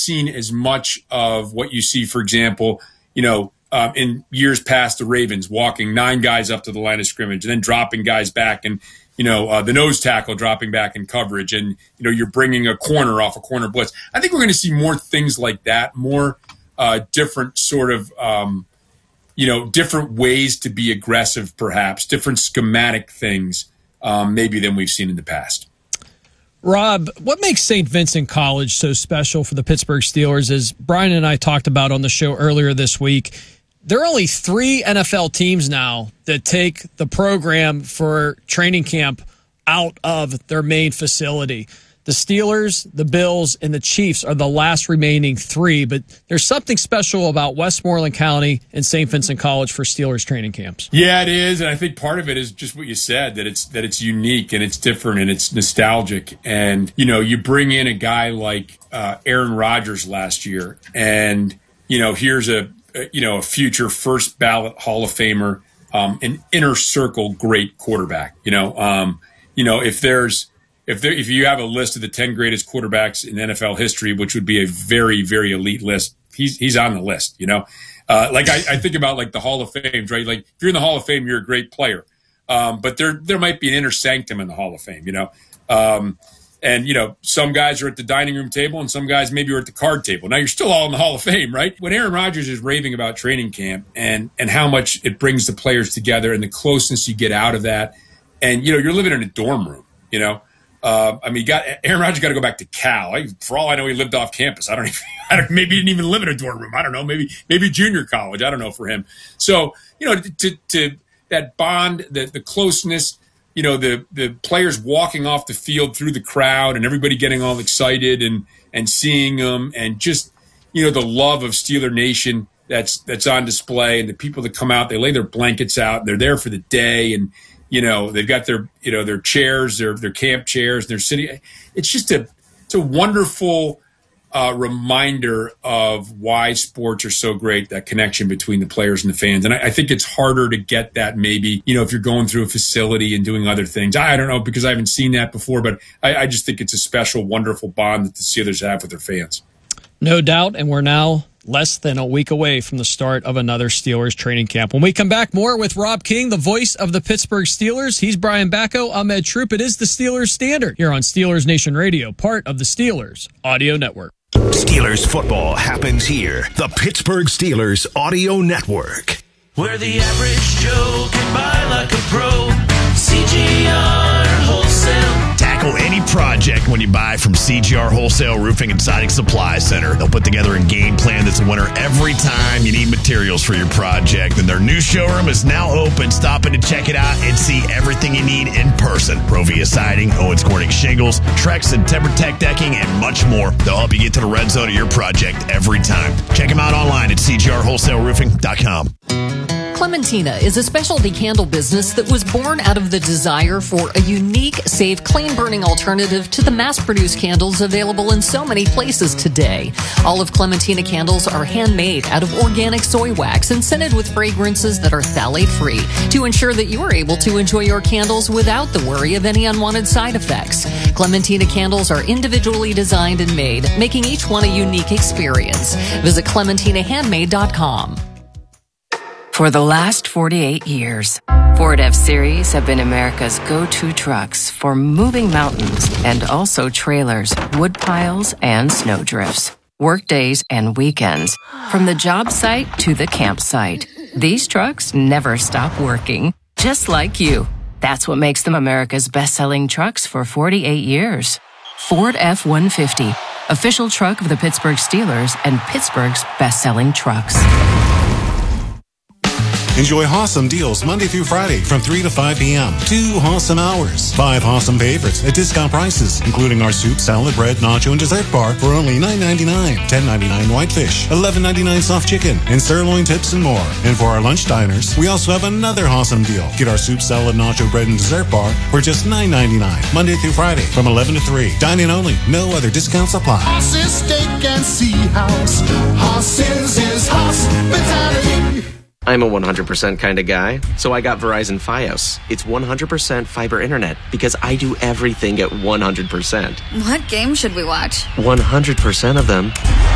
seen as much of what you see, for example, in years past, the Ravens walking 9 guys up to the line of scrimmage and then dropping guys back, and the nose tackle dropping back in coverage, and you're bringing a corner off a corner blitz. I think we're going to see more things like that, more different sort of different ways to be aggressive, perhaps different schematic things, maybe than we've seen in the past. Rob, what makes St. Vincent College so special for the Pittsburgh Steelers? As Brian and I talked about on the show earlier this week, there are only 3 NFL teams now that take the program for training camp out of their main facility. The Steelers, the Bills, and the Chiefs are the last remaining 3, but there's something special about Westmoreland County and St. Vincent College for Steelers training camps. Yeah, it is, and I think part of it is just what you said, that it's unique and it's different and it's nostalgic. And you bring in a guy like Aaron Rodgers last year, and here's a future first ballot Hall of Famer, an inner circle great quarterback. If you have a list of the 10 greatest quarterbacks in NFL history, which would be a very, very elite list, he's on the list. I think about like the Hall of Fame, right? Like if you're in the Hall of Fame, you're a great player, but there might be an inner sanctum in the Hall of Fame. Some guys are at the dining room table, and some guys maybe are at the card table. Now you're still all in the Hall of Fame, right? When Aaron Rodgers is raving about training camp and how much it brings the players together and the closeness you get out of that, and you're living in a dorm room, Aaron Rodgers got to go back to Cal. For all I know, he lived off campus. Maybe he didn't even live in a dorm room. I don't know. Maybe junior college. I don't know for him. So, to that bond, the closeness, the players walking off the field through the crowd and everybody getting all excited and seeing them, and just, the love of Steeler Nation that's on display, and the people that come out, they lay their blankets out, they're there for the day, and they've got their chairs, their camp chairs, their city. It's just it's a wonderful reminder of why sports are so great, that connection between the players and the fans. And I think it's harder to get that maybe, if you're going through a facility and doing other things. I don't know, because I haven't seen that before, but I just think it's a special, wonderful bond that the Steelers have with their fans. No doubt, and we're now less than a week away from the start of another Steelers training camp. When we come back, more with Rob King, the voice of the Pittsburgh Steelers. He's Brian Bacco. I'm Ed Troop. It is the Steelers Standard here on Steelers Nation Radio, part of the Steelers Audio Network. Steelers football happens here. The Pittsburgh Steelers Audio Network. Where the average Joe can buy like a pro. CGR Wholesale. Tackle any project when you buy from CGR Wholesale Roofing and Siding Supply Center. They'll put together a game plan that's a winner every time you need materials for your project. And their new showroom is now open. Stop in to check it out and see everything you need in person. Provia Siding, Owens Corning Shingles, Trex and TimberTech Decking, and much more. They'll help you get to the red zone of your project every time. Check them out online at cgrwholesaleroofing.com. Clementina is a specialty candle business that was born out of the desire for a unique, safe, clean-burning alternative to the mass-produced candles available in so many places today. All of Clementina candles are handmade out of organic soy wax and scented with fragrances that are phthalate-free to ensure that you are able to enjoy your candles without the worry of any unwanted side effects. Clementina candles are individually designed and made, making each one a unique experience. Visit ClementinaHandmade.com. For the last 48 years, Ford F-Series have been America's go-to trucks for moving mountains and also trailers, wood piles, and snow drifts. Workdays and weekends, from the job site to the campsite. These trucks never stop working, just like you. That's what makes them America's best-selling trucks for 48 years. Ford F-150, official truck of the Pittsburgh Steelers and Pittsburgh's best-selling trucks. Enjoy Hossam deals Monday through Friday from 3 to 5 p.m. 2 Hossam hours. 5 Hossam favorites at discount prices, including our soup, salad, bread, nacho, and dessert bar for only $9.99. $10.99 whitefish, $11.99 soft chicken, and sirloin tips and more. And for our lunch diners, we also have another Hossam deal. Get our soup, salad, nacho, bread, and dessert bar for just $9.99. Monday through Friday from 11 to 3. Dine-in only. No other discounts apply. Hoss's Steak and Sea House. Hoss's is hospitality. I'm a 100% kind of guy, so I got Verizon Fios. It's 100% fiber internet because I do everything at 100%. What game should we watch? 100% of them.